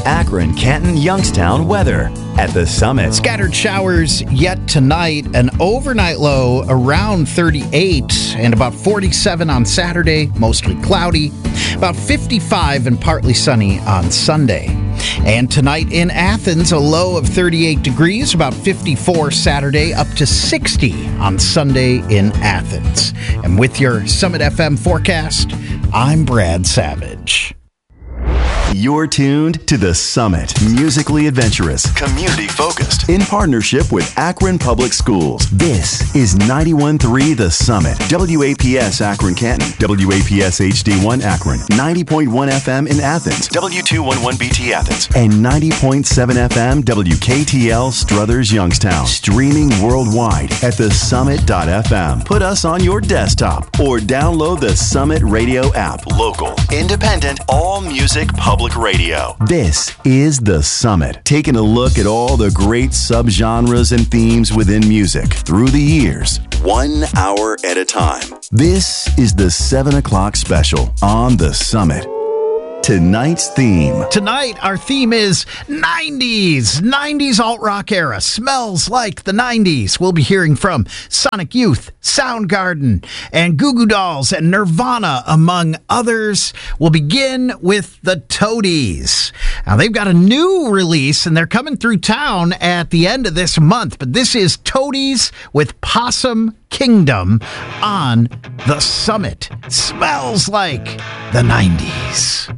Akron, Canton, Youngstown weather at the Summit. Scattered showers yet tonight, an overnight low around 38 and about 47 on Saturday, mostly cloudy, about 55 and partly sunny on Sunday. And tonight in Athens, a low of 38 degrees, about 54 Saturday, up to 60 on Sunday in Athens. And with your Summit FM forecast, I'm Brad Savage. You're tuned to The Summit. Musically adventurous, community-focused, in partnership with Akron Public Schools. This is 91.3 The Summit. WAPS Akron Canton, WAPS HD1 Akron, 90.1 FM in Athens, W211BT Athens, and 90.7 FM WKTL Struthers Youngstown. Streaming worldwide at thesummit.fm. Put us on your desktop or download the Summit Radio app. Local, independent, all music public radio. This is The Summit, taking a look at all the great subgenres and themes within music through the years, 1 hour at a time. This is the 7 o'clock special on The Summit. Tonight's theme. Tonight, our theme is 90s. 90s alt-rock era. Smells like the 90s. We'll be hearing from Sonic Youth, Soundgarden, and Goo Goo Dolls, and Nirvana, among others. We'll begin with the Toadies. Now, they've got a new release, and they're coming through town at the end of this month. But this is Toadies with Possum Kingdom on The Summit. Smells like the 90s.